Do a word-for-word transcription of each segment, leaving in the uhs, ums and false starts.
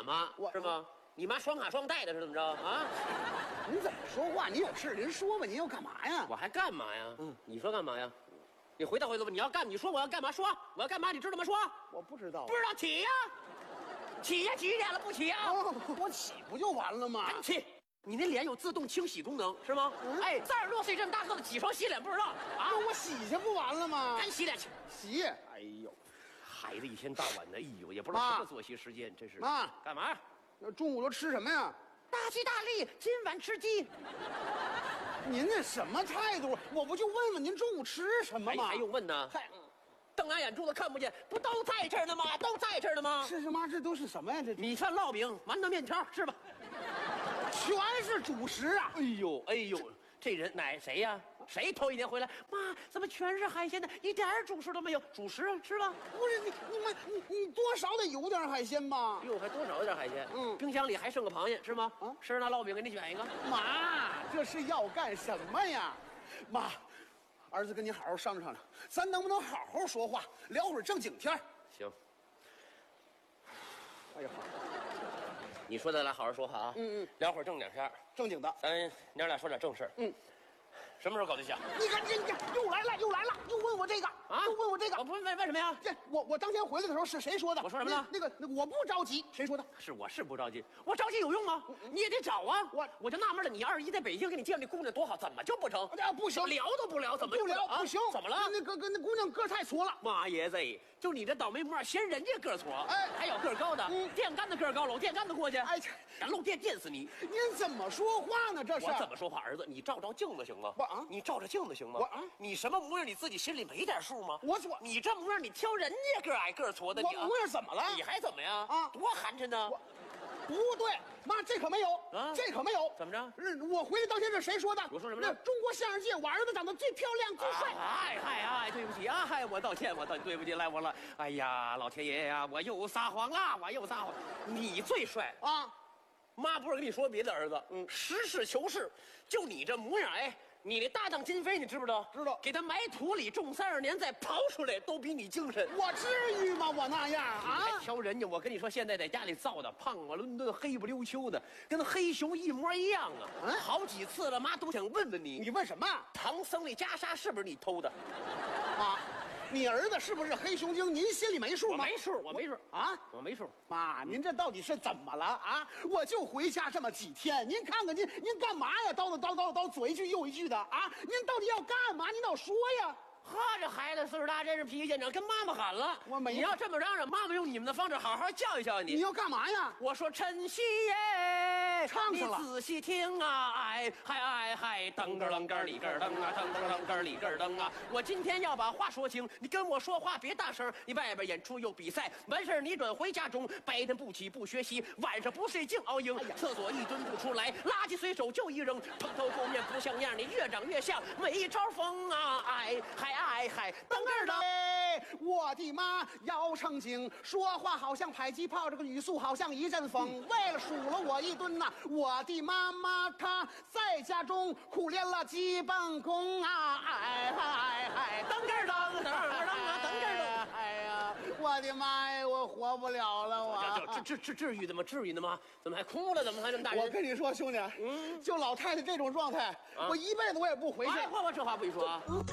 妈， 我是吗？你妈双卡双待的是怎么着啊？ 您怎么说话？您有事您说吧，您要干嘛呀？ 我还干嘛呀？嗯，你说干嘛呀？你回答回答吧，你要干，你说我要干嘛？说我要干嘛？你知道吗？说。 我不知道， 不知道起呀？起呀？几点了不起呀？ 哦，我起不就完了吗？ 赶起！你那脸有自动清洗功能是吗？嗯、哎，三十多岁这么大个子，几双洗脸不知道啊？ 那我洗去不完了吗？ 赶洗脸去。 洗！哎呦， 孩子一天到晚的，哎呦，也不知道什么作息时间，真是。 妈， 干嘛？ 那中午都吃什么呀？ 大吉大利，今晚吃鸡。 您那什么态度？我不就问问您中午吃什么吗？ 还用问呢？还瞪俺眼珠子看不见，不都在这儿呢吗？都在这儿呢吗？ 是是妈，这都是什么呀？这米饭、烙饼、馒头、面条，是吧？ 全是主食啊！ 哎呦哎呦，这人哪谁呀？谁头一年回来？妈，怎么全是海鲜的，一点主食都没有？主食啊，是吧？ 不是你你妈你你多少得有点海鲜吧？ 哟，还多少有点海鲜？ 嗯， 冰箱里还剩个螃蟹，是吗？啊，吃那烙饼给你卷一个。 妈，这是要干什么呀？妈，儿子跟你好好商量商量，咱能不能好好说话，聊会儿正经天儿？ 行。 哎呀， 你说咱俩好好说话啊。嗯嗯，聊会儿正经天儿， 正经的。 咱娘俩说点正事儿。嗯。什么时候搞对象？ 你看，你看，又来了，又来了，又问我这个啊，又问我这个。 我不问问什么呀？ 这我我当天回来的时候是谁说的？ 我说什么呢？ 那个那我不着急，谁说的？ 是我是不着急，我着急有用吗？你也得找啊。我我就纳闷了，你二姨在北京给你介绍那姑娘多好，怎么就不成？ 啊，不行， 聊都不聊，怎么不聊？不行， 怎么了？ 那个个那姑娘个太矬了。 妈耶子，就你这倒霉模，嫌人家个矬，哎，还有个高的，电杆子个高，搂电杆子过去，哎，敢漏电电死你！ 您怎么说话呢？这是我怎么说话？儿子，你照照镜子行吗？ 我啊， 你照照镜子行吗？ 我啊， 你什么模样？你自己心里没点数吗？ 我我你这模样，你挑人家个矮个矬的， 我模样怎么了？ 你还怎么样啊？ 多寒碜呢！ 不对，妈，这可没有啊，这可没有。 怎么着？ 我回来当天是谁说的？ 我说什么呢？中国相声界，我儿子长得最漂亮、最帅。 哎嗨哎，对不起啊，嗨，我道歉，我道对不起，赖我了。哎呀，老天爷呀，我又撒谎了，我又撒谎。你最帅啊！妈不是跟你说别的，儿子，嗯，实事求是，就你这模样，哎。你那搭档金飞，你知不知道？ 知道。 给他埋土里种三十年，再刨出来，都比你精神。 我至于吗？我那样啊？ 还挑人家？我跟你说，现在在家里造的胖啊伦敦、黑不溜秋的，跟黑熊一模一样啊！嗯，好几次了，妈都想问问你， 你问什么？ 唐僧那袈裟是不是你偷的？ 啊，你儿子是不是黑熊精？您心里没数吗？ 我没数，我没数啊，我没数。 妈，您这到底是怎么了啊？我就回家这么几天，您看看您，您干嘛呀？叨叨叨叨叨，左一句右一句的啊！您到底要干嘛？您倒说呀！ 呵，这孩子岁数大，真是脾气见长，跟妈妈喊了。 我没。 你要这么嚷嚷，妈妈用你们的方式好好教育教育你。 你要干嘛呀？ 我说晨曦耶， 唱上了。 你仔细听啊，哎嗨哎嗨，噔个楞个里个噔啊，噔个楞个里个噔啊。我今天要把话说清，你跟我说话别大声。你外边演出又比赛，完事儿你准回家中。白天不起不学习，晚上不睡净熬鹰。厕所一蹲不出来，垃圾随手就一扔。蓬头垢面不像样，你越长越像没一招风啊，哎嗨。哎嗨，噔个的！ 我的妈，要成精，说话好像迫击炮，这个语速好像一阵风。为了数了我一吨呐、啊，我的妈妈她在家中苦练了基本功啊！哎嗨嗨， 噔个噔噔噔啊，噔个噔！ 哎呀，我的妈呀，我活不了了，我这这这至于的吗？至于的吗？怎么还哭了？怎么还这么大人？ 我跟你说，兄弟，嗯，就老太太这种状态，啊、我一辈子我也不回去。 哎，话话这话不许说啊！嗯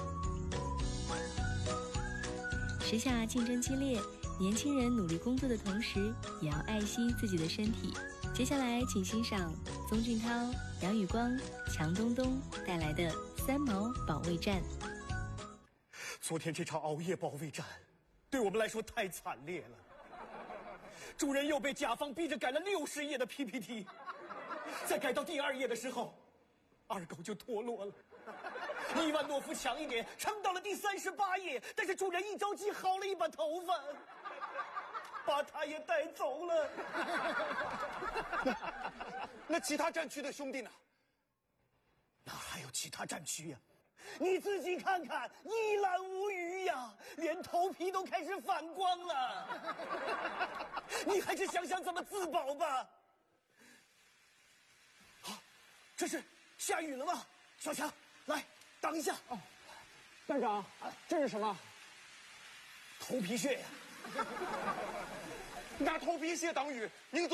时下竞争激烈，年轻人努力工作的同时，也要爱惜自己的身体。接下来，请欣赏宗俊涛、杨宇光、强东东带来的三毛保卫战。 昨天这场熬夜保卫战，对我们来说太惨烈了。主任又被甲方逼着改了六十页的 P P T， 在改到第二页的时候，二狗就脱落了。伊万诺夫强一点，撑到了第三十八页，但是主人一着急薅了一把头发，把他也带走了。 那, 那其他战区的兄弟呢？ 哪还有其他战区呀、啊？你自己看看，一览无余呀，连头皮都开始反光了。你还是想想怎么自保吧。好，这是下雨了吗？小强，来。挡一下哦， 站长，这是什么？ 头皮屑呀！ 拿头皮屑挡雨，您。